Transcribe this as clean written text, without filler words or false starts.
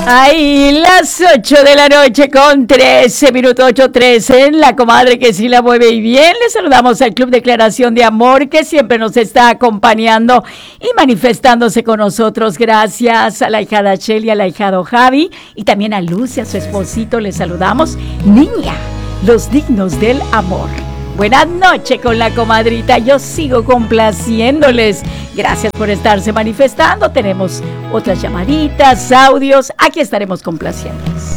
Ahí las 8 de la noche con 13 minutos, 8:13, la comadre que sí la mueve y bien. Le saludamos al Club Declaración de Amor que siempre nos está acompañando y manifestándose con nosotros. Gracias a la hijada Shelly, al ahijado Javi y también a Lucy, a su esposito. Le saludamos. Niña, los dignos del amor. Buenas noches con la comadrita, yo sigo complaciéndoles. Gracias por estarse manifestando. Tenemos otras llamaditas, audios. Aquí estaremos complaciéndoles.